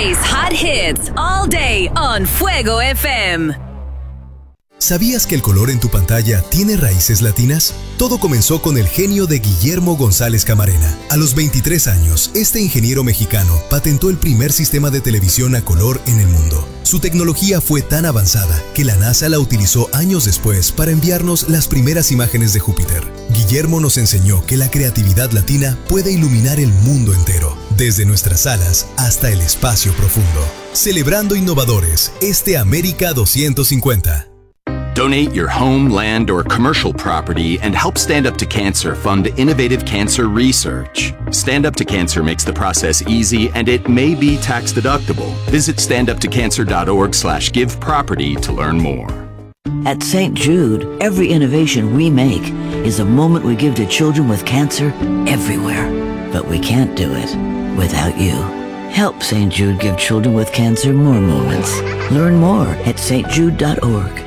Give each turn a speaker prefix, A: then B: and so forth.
A: Today's hot hits all day on Fuego FM.
B: ¿Sabías que el color en tu pantalla tiene raíces latinas? Todo comenzó con el genio de Guillermo González Camarena. A los 23 años, este ingeniero mexicano patentó el primer sistema de televisión a color en el mundo. Su tecnología fue tan avanzada que la NASA la utilizó años después para enviarnos las primeras imágenes de Júpiter. Guillermo nos enseñó que la creatividad latina puede iluminar el mundo entero, desde nuestras salas hasta el espacio profundo. Celebrando innovadores, este América 250.
C: Donate your home, land, or commercial property and help Stand Up to Cancer fund innovative cancer research. Stand Up to Cancer makes the process easy and it may be tax deductible. Visit standuptocancer.org/giveproperty to learn more.
D: At St. Jude, every innovation we make is a moment we give to children with cancer everywhere. But we can't do it without you. Help St. Jude give children with cancer more moments. Learn more at stjude.org.